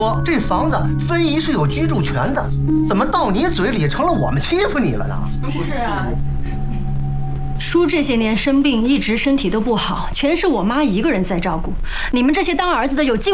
说这房子分姨是有居住权的，怎么到你嘴里成了我们欺负你了呢？ 是啊。叔这些年生病，一直身体都不好，全是我妈一个人在照顾。你们这些当儿子的有尽